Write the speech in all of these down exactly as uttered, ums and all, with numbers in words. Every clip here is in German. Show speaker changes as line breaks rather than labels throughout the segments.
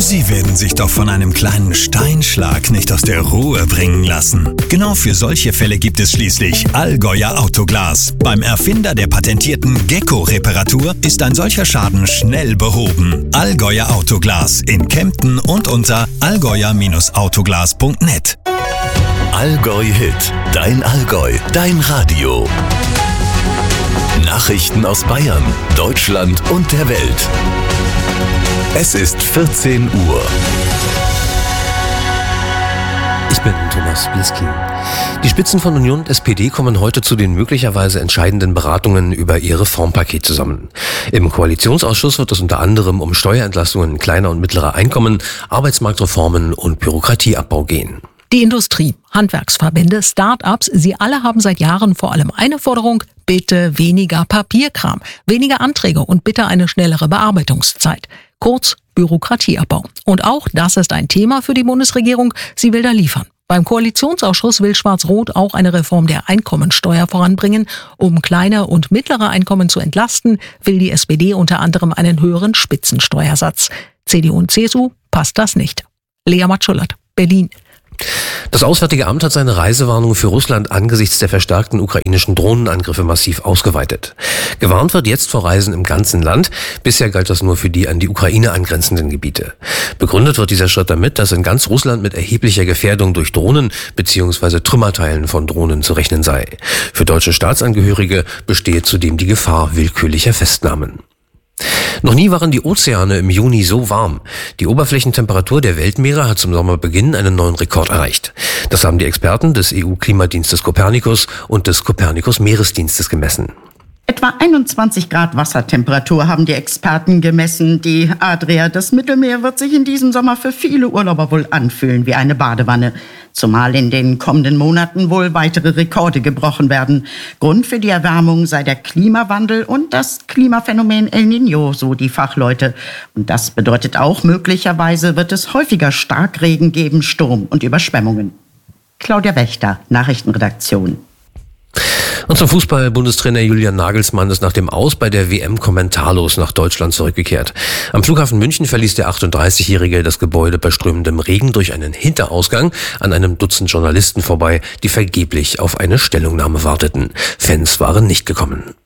Sie werden sich doch von einem kleinen Steinschlag nicht aus der Ruhe bringen lassen. Genau für solche Fälle gibt es schließlich Allgäuer Autoglas. Beim Erfinder der patentierten Gecko-Reparatur ist ein solcher Schaden schnell behoben. Allgäuer Autoglas in Kempten und unter allgäuer Autoglas punkt net.
Allgäu Hit, dein Allgäu, dein Radio. Nachrichten aus Bayern, Deutschland und der Welt. Es ist vierzehn Uhr.
Ich bin Thomas Bliskin. Die Spitzen von Union und S P D kommen heute zu den möglicherweise entscheidenden Beratungen über ihr Reformpaket zusammen. Im Koalitionsausschuss wird es unter anderem um Steuerentlastungen kleiner und mittlerer Einkommen, Arbeitsmarktreformen und Bürokratieabbau gehen.
Die Industrie, Handwerksverbände, Start-ups, sie alle haben seit Jahren vor allem eine Forderung: bitte weniger Papierkram, weniger Anträge und bitte eine schnellere Bearbeitungszeit. Kurz Bürokratieabbau. Und auch das ist ein Thema für die Bundesregierung. Sie will da liefern. Beim Koalitionsausschuss will Schwarz-Rot auch eine Reform der Einkommensteuer voranbringen. Um kleine und mittlere Einkommen zu entlasten, will die S P D unter anderem einen höheren Spitzensteuersatz. C D U und C S U passt das nicht. Lea Matschullert, Berlin.
Das Auswärtige Amt hat seine Reisewarnung für Russland angesichts der verstärkten ukrainischen Drohnenangriffe massiv ausgeweitet. Gewarnt wird jetzt vor Reisen im ganzen Land. Bisher galt das nur für die an die Ukraine angrenzenden Gebiete. Begründet wird dieser Schritt damit, dass in ganz Russland mit erheblicher Gefährdung durch Drohnen bzw. Trümmerteilen von Drohnen zu rechnen sei. Für deutsche Staatsangehörige bestehe zudem die Gefahr willkürlicher Festnahmen. Noch nie waren die Ozeane im Juni so warm. Die Oberflächentemperatur der Weltmeere hat zum Sommerbeginn einen neuen Rekord erreicht. Das haben die Experten des E U-Klimadienstes Copernicus und des Copernicus-Meeresdienstes gemessen.
Etwa einundzwanzig Grad Wassertemperatur haben die Experten gemessen. Die Adria, das Mittelmeer, wird sich in diesem Sommer für viele Urlauber wohl anfühlen wie eine Badewanne. Zumal in den kommenden Monaten wohl weitere Rekorde gebrochen werden. Grund für die Erwärmung sei der Klimawandel und das Klimaphänomen El Niño, so die Fachleute. Und das bedeutet auch, möglicherweise wird es häufiger Starkregen geben, Sturm und Überschwemmungen. Claudia Wächter, Nachrichtenredaktion.
Und zum Fußball. Bundestrainer Julian Nagelsmann ist nach dem Aus bei der W M kommentarlos nach Deutschland zurückgekehrt. Am Flughafen München verließ der achtunddreißigjährige das Gebäude bei strömendem Regen durch einen Hinterausgang an einem Dutzend Journalisten vorbei, die vergeblich auf eine Stellungnahme warteten. Fans waren nicht gekommen.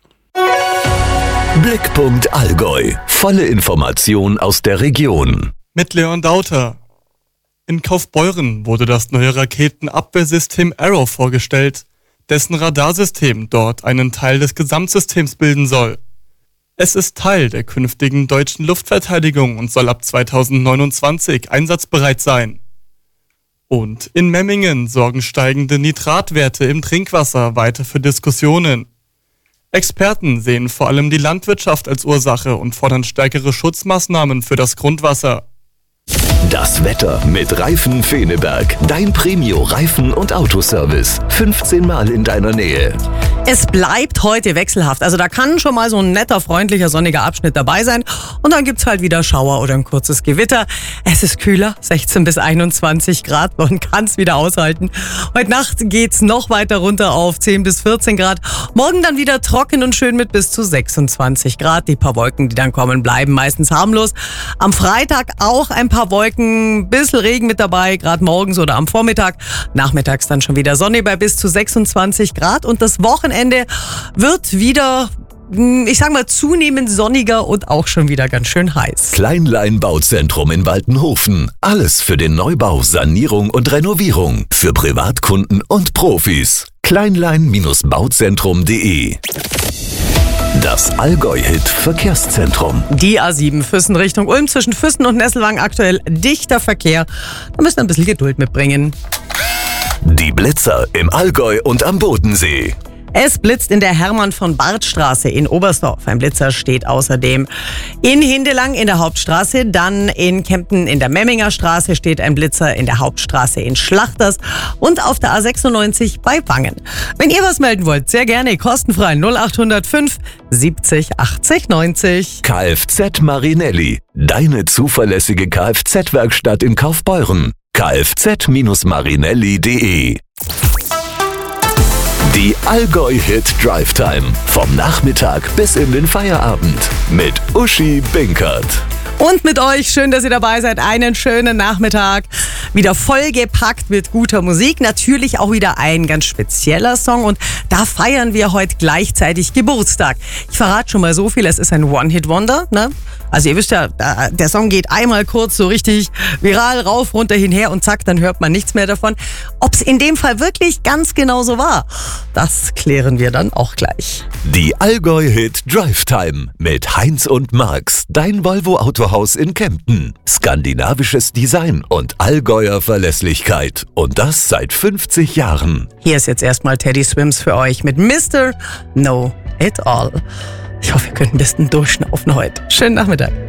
Blickpunkt Allgäu. Volle Information aus der Region.
Mit Leon Dauter. In Kaufbeuren wurde das neue Raketenabwehrsystem Arrow vorgestellt, dessen Radarsystem dort einen Teil des Gesamtsystems bilden soll. Es ist Teil der künftigen deutschen Luftverteidigung und soll ab zweitausendneunundzwanzig einsatzbereit sein. Und in Memmingen sorgen steigende Nitratwerte im Trinkwasser weiter für Diskussionen. Experten sehen vor allem die Landwirtschaft als Ursache und fordern stärkere Schutzmaßnahmen für das Grundwasser.
Das Wetter mit Reifen Feneberg. Dein Premio-Reifen- und Autoservice. fünfzehn Mal in deiner Nähe.
Es bleibt heute wechselhaft. Also da kann schon mal so ein netter, freundlicher, sonniger Abschnitt dabei sein. Und dann gibt's halt wieder Schauer oder ein kurzes Gewitter. Es ist kühler, sechzehn bis einundzwanzig Grad. Man kann's wieder aushalten. Heute Nacht geht's noch weiter runter auf zehn bis vierzehn Grad. Morgen dann wieder trocken und schön mit bis zu sechsundzwanzig Grad. Die paar Wolken, die dann kommen, bleiben meistens harmlos. Am Freitag auch ein paar Wolken, ein bisschen Regen mit dabei, gerade morgens oder am Vormittag. Nachmittags dann schon wieder Sonne bei bis zu sechsundzwanzig Grad. Und das Wochenende wird wieder, ich sag mal, zunehmend sonniger und auch schon wieder ganz schön heiß.
Kleinlein Bauzentrum in Waltenhofen. Alles für den Neubau, Sanierung und Renovierung. Für Privatkunden und Profis. kleinlein Bauzentrum punkt de. Das Allgäu-Hit-Verkehrszentrum.
Die A sieben Füssen Richtung Ulm zwischen Füssen und Nesselwang aktuell dichter Verkehr. Da müsst ihr ein bisschen Geduld mitbringen.
Die Blitzer im Allgäu und am Bodensee.
Es blitzt in der Hermann-von-Barth-Straße in Oberstdorf. Ein Blitzer steht außerdem in Hindelang in der Hauptstraße. Dann in Kempten in der Memminger Straße steht ein Blitzer in der Hauptstraße in Schlachters und auf der A sechsundneunzig bei Wangen. Wenn ihr was melden wollt, sehr gerne kostenfrei null acht null fünf siebzig achtzig neunzig.
Kfz Marinelli, deine zuverlässige Kfz-Werkstatt in Kaufbeuren. kfz Marinelli punkt de. Die Allgäu-Hit Drive Time. Vom Nachmittag bis in den Feierabend. Mit Uschi Binkert.
Und mit euch, schön, dass ihr dabei seid. Einen schönen Nachmittag. Wieder vollgepackt mit guter Musik. Natürlich auch wieder ein ganz spezieller Song. Und da feiern wir heute gleichzeitig Geburtstag. Ich verrate schon mal so viel, es ist ein One-Hit-Wonder. Ne? Also ihr wisst ja, der Song geht einmal kurz so richtig viral rauf, runter, hinher und zack, dann hört man nichts mehr davon. Ob es in dem Fall wirklich ganz genau so war, das klären wir dann auch gleich.
Die Allgäu-Hit Drive Time mit Heinz und Marx, dein Volvo Autohaus in Kempten. Skandinavisches Design und Allgäuer Verlässlichkeit. Und das seit fünfzig Jahren.
Hier ist jetzt erstmal Teddy Swims für euch mit Mister Know It All. Ich hoffe, ihr könnt ein bisschen durchschnaufen heute. Schönen Nachmittag.